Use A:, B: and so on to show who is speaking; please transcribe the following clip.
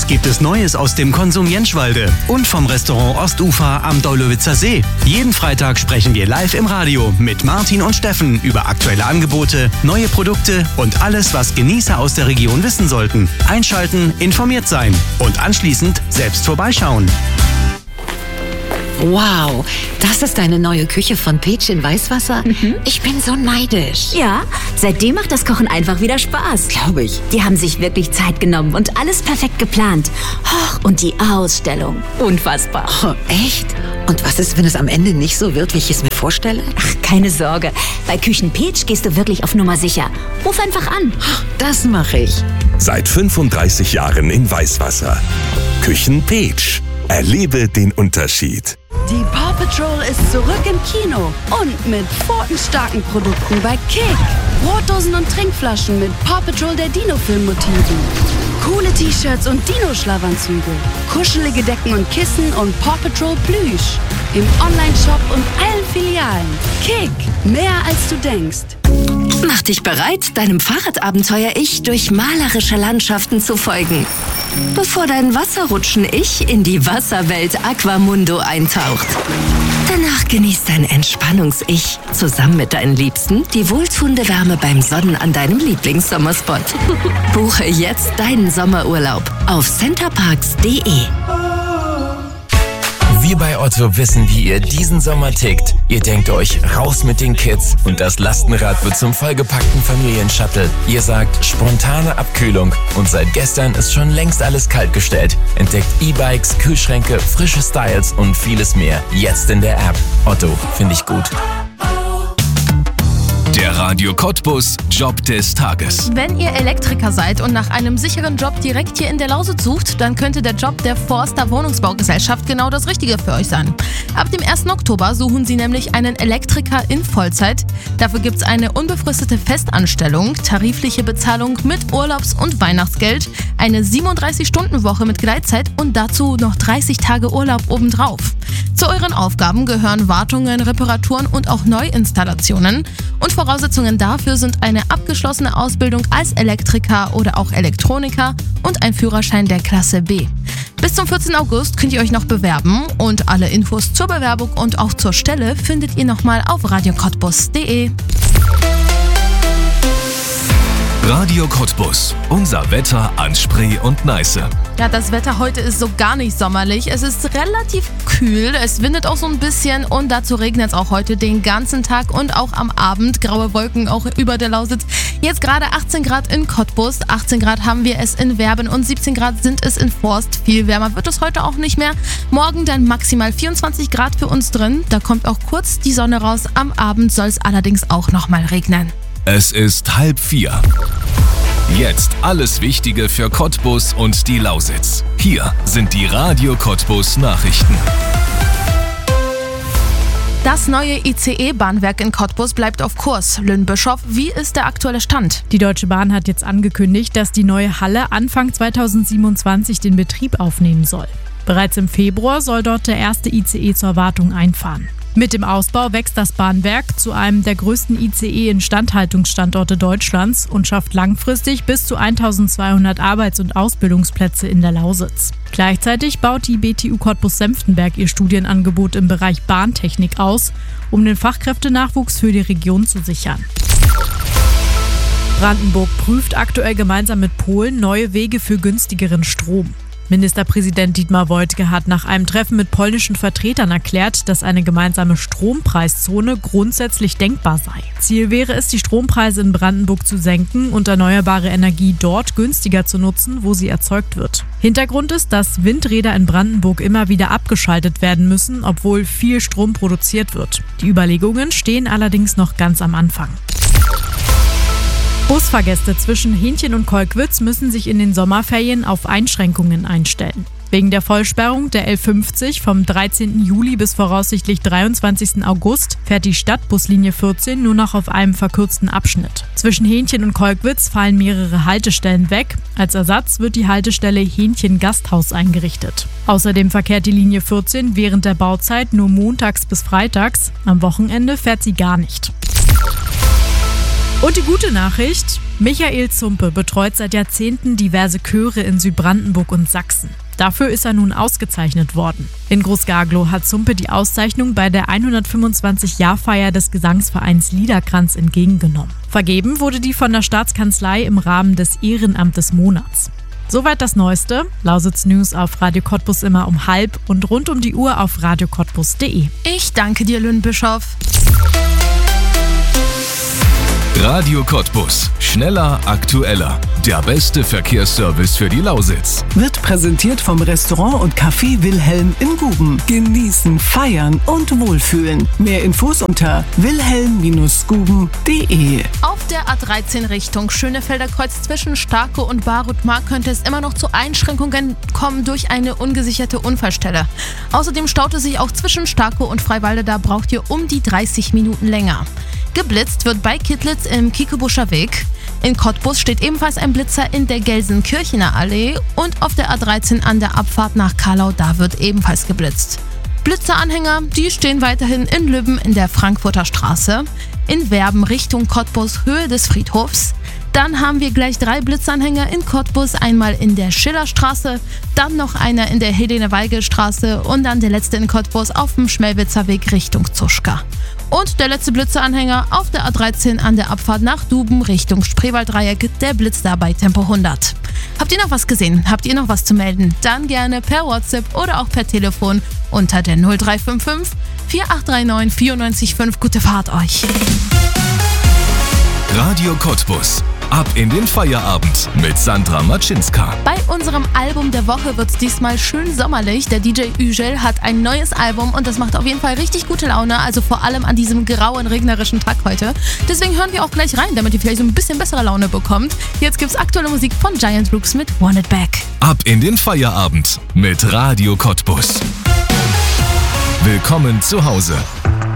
A: gibt es Neues aus dem Konsum Jentschwalde und vom Restaurant Ostufer am Daulowitzer See. Jeden Freitag sprechen wir live im Radio mit Martin und Steffen über aktuelle Angebote, neue Produkte und alles, was Genießer aus der Region wissen sollten. Einschalten, informiert sein und anschließend selbst vorbeischauen.
B: Wow, das ist deine neue Küche von Peach in Weißwasser? Ich bin so neidisch.
C: Ja, seitdem macht das Kochen einfach wieder Spaß.
B: Glaube ich.
C: Die haben sich wirklich Zeit genommen und alles perfekt geplant. Och, und die Ausstellung. Unfassbar.
B: Oh, echt? Und was ist, wenn es am Ende nicht so wird, wie ich es mir vorstelle?
C: Ach, keine Sorge. Bei Küchen Peach gehst du wirklich auf Nummer sicher. Ruf einfach an.
B: Das mache ich.
D: Seit 35 Jahren in Weißwasser. Küchen Peach. Erlebe den Unterschied.
E: Die Paw Patrol ist zurück im Kino und mit pfotenstarken Produkten bei Kick. Brotdosen und Trinkflaschen mit Paw Patrol der Dino-Film-Motiven. Coole T-Shirts und Dino-Schlafanzüge. Kuschelige Decken und Kissen und Paw Patrol Plüsch. Im Online-Shop und allen Filialen. Kick, mehr als du denkst.
F: Mach dich bereit, deinem Fahrradabenteuer-Ich durch malerische Landschaften zu folgen. Bevor dein Wasserrutschen-Ich in die Wasserwelt Aquamundo eintaucht. Danach genießt dein Entspannungs-Ich zusammen mit deinen Liebsten die wohltuende Wärme beim Sonnen an deinem Lieblingssommerspot. Buche jetzt deinen Sommerurlaub auf centerparks.de.
G: Wir bei Otto wissen, wie ihr diesen Sommer tickt. Ihr denkt euch, raus mit den Kids und das Lastenrad wird zum vollgepackten Familienshuttle. Ihr sagt, spontane Abkühlung und seit gestern ist schon längst alles kalt gestellt. Entdeckt E-Bikes, Kühlschränke, frische Styles und vieles mehr. Jetzt in der App. Otto, finde ich gut.
H: Der Radio Cottbus Job des Tages.
I: Wenn ihr Elektriker seid und nach einem sicheren Job direkt hier in der Lausitz sucht, dann könnte der Job der Forster Wohnungsbaugesellschaft genau das Richtige für euch sein. Ab dem 1. Oktober suchen sie nämlich einen Elektriker in Vollzeit. Dafür gibt es eine unbefristete Festanstellung, tarifliche Bezahlung mit Urlaubs- und Weihnachtsgeld, eine 37-Stunden-Woche mit Gleitzeit und dazu noch 30 Tage Urlaub obendrauf. Zu euren Aufgaben gehören Wartungen, Reparaturen und auch Neuinstallationen. Und Voraussetzungen dafür sind eine abgeschlossene Ausbildung als Elektriker oder auch Elektroniker und ein Führerschein der Klasse B. Bis zum 14. August könnt ihr euch noch bewerben und alle Infos zur Bewerbung und auch zur Stelle findet ihr nochmal auf radiocottbus.de.
H: Radio Cottbus. Unser Wetter an Spree und Neiße.
I: Ja, das Wetter heute ist so gar nicht sommerlich. Es ist relativ kühl, es windet auch so ein bisschen und dazu regnet es auch heute den ganzen Tag und auch am Abend. Graue Wolken auch über der Lausitz. Jetzt gerade 18 Grad in Cottbus, 18 Grad haben wir es in Werben und 17 Grad sind es in Forst. Viel wärmer wird es heute auch nicht mehr. Morgen dann maximal 24 Grad für uns drin. Da kommt auch kurz die Sonne raus. Am Abend soll es allerdings auch nochmal regnen.
H: Es ist 3:30. Jetzt alles Wichtige für Cottbus und die Lausitz. Hier sind die Radio Cottbus Nachrichten.
I: Das neue ICE-Bahnwerk in Cottbus bleibt auf Kurs. Lynn Bischoff, wie ist der aktuelle Stand?
J: Die Deutsche Bahn hat jetzt angekündigt, dass die neue Halle Anfang 2027 den Betrieb aufnehmen soll. Bereits im Februar soll dort der erste ICE zur Wartung einfahren. Mit dem Ausbau wächst das Bahnwerk zu einem der größten ICE-Instandhaltungsstandorte Deutschlands und schafft langfristig bis zu 1200 Arbeits- und Ausbildungsplätze in der Lausitz. Gleichzeitig baut die BTU Cottbus-Senftenberg ihr Studienangebot im Bereich Bahntechnik aus, um den Fachkräftenachwuchs für die Region zu sichern. Brandenburg prüft aktuell gemeinsam mit Polen neue Wege für günstigeren Strom. Ministerpräsident Dietmar Woidke hat nach einem Treffen mit polnischen Vertretern erklärt, dass eine gemeinsame Strompreiszone grundsätzlich denkbar sei. Ziel wäre es, die Strompreise in Brandenburg zu senken und erneuerbare Energie dort günstiger zu nutzen, wo sie erzeugt wird. Hintergrund ist, dass Windräder in Brandenburg immer wieder abgeschaltet werden müssen, obwohl viel Strom produziert wird. Die Überlegungen stehen allerdings noch ganz am Anfang. Busfahrgäste zwischen Hähnchen und Kolkwitz müssen sich in den Sommerferien auf Einschränkungen einstellen. Wegen der Vollsperrung der L50 vom 13. Juli bis voraussichtlich 23. August fährt die Stadtbuslinie 14 nur noch auf einem verkürzten Abschnitt. Zwischen Hähnchen und Kolkwitz fallen mehrere Haltestellen weg. Als Ersatz wird die Haltestelle Hähnchen Gasthaus eingerichtet. Außerdem verkehrt die Linie 14 während der Bauzeit nur montags bis freitags. Am Wochenende fährt sie gar nicht. Und die gute Nachricht: Michael Zumpe betreut seit Jahrzehnten diverse Chöre in Südbrandenburg und Sachsen. Dafür ist er nun ausgezeichnet worden. In Groß-Garglow hat Zumpe die Auszeichnung bei der 125-Jahr-Feier des Gesangsvereins Liederkranz entgegengenommen. Vergeben wurde die von der Staatskanzlei im Rahmen des Ehrenamt des Monats. Soweit das Neueste. Lausitz News auf Radio Cottbus immer um 12:30 und rund um die Uhr auf radiocottbus.de.
I: Ich danke dir, Lynn Bischoff.
H: Radio Cottbus. Schneller, aktueller. Der beste Verkehrsservice für die Lausitz.
K: Wird präsentiert vom Restaurant und Café Wilhelm in Guben. Genießen, feiern und wohlfühlen. Mehr Infos unter wilhelm-guben.de.
I: Auf der A13 Richtung Schönefelder Kreuz zwischen Starke und Barutmark könnte es immer noch zu Einschränkungen kommen durch eine ungesicherte Unfallstelle. Außerdem staut es sich auch zwischen Starke und Freiwalde, da braucht ihr um die 30 Minuten länger. Geblitzt wird bei Kittlitz im Kiekebuscher Weg. In Cottbus steht ebenfalls ein Blitzer in der Gelsenkirchener Allee und auf der A13 an der Abfahrt nach Carlau, da wird ebenfalls geblitzt. Blitzeranhänger, die stehen weiterhin in Lübben in der Frankfurter Straße, in Werben Richtung Cottbus Höhe des Friedhofs. Dann haben wir gleich 3 Blitzanhänger in Cottbus, einmal in der Schillerstraße, dann noch einer in der Helene-Weigel-Straße und dann der letzte in Cottbus auf dem Schmelwitzer Weg Richtung Zuschka. Und der letzte Blitzeranhänger auf der A13 an der Abfahrt nach Duben Richtung Spreewalddreieck, der blitzt da bei Tempo 100. Habt ihr noch was gesehen? Habt ihr noch was zu melden? Dann gerne per WhatsApp oder auch per Telefon unter der 0355 4839 945. Gute Fahrt euch!
H: Radio Cottbus. Ab in den Feierabend mit Sandra Matschinska.
I: Bei unserem Album der Woche wird es diesmal schön sommerlich. Der DJ Ügel hat ein neues Album und das macht auf jeden Fall richtig gute Laune, also vor allem an diesem grauen, regnerischen Tag heute. Deswegen hören wir auch gleich rein, damit ihr vielleicht so ein bisschen bessere Laune bekommt. Jetzt gibt's aktuelle Musik von Giant Rooks mit Want It Back.
H: Ab in den Feierabend mit Radio Cottbus. Willkommen zu Hause.